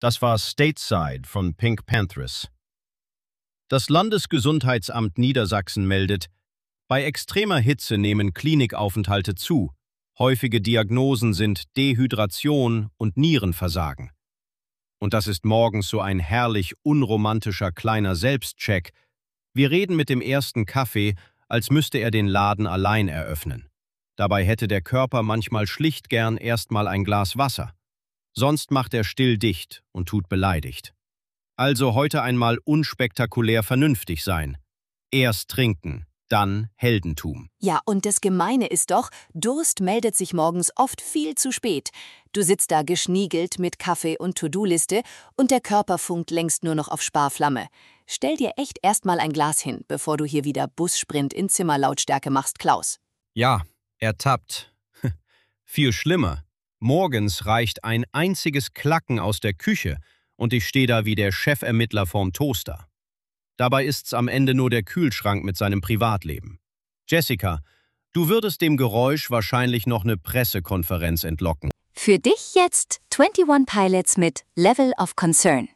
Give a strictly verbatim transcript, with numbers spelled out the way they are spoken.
Das war Stateside von Pink Panthers. Das Landesgesundheitsamt Niedersachsen meldet, bei extremer Hitze nehmen Klinikaufenthalte zu. Häufige Diagnosen sind Dehydration und Nierenversagen. Und das ist morgens so ein herrlich unromantischer kleiner Selbstcheck. Wir reden mit dem ersten Kaffee, als müsste er den Laden allein eröffnen. Dabei hätte der Körper manchmal schlicht gern erstmal ein Glas Wasser. Sonst macht er still dicht und tut beleidigt. Also heute einmal unspektakulär vernünftig sein. Erst trinken, dann Heldentum. Ja, und das Gemeine ist doch, Durst meldet sich morgens oft viel zu spät. Du sitzt da geschniegelt mit Kaffee und To-Do-Liste und der Körper funkt längst nur noch auf Sparflamme. Stell dir echt erstmal ein Glas hin, bevor du hier wieder Bussprint in Zimmerlautstärke machst, Klaus. Ja, ertappt. Viel schlimmer. Morgens reicht ein einziges Klacken aus der Küche und ich stehe da wie der Chefermittler vorm Toaster. Dabei ist's am Ende nur der Kühlschrank mit seinem Privatleben. Jessica, du würdest dem Geräusch wahrscheinlich noch eine Pressekonferenz entlocken. Für dich jetzt einundzwanzig Pilots mit Level of Concern.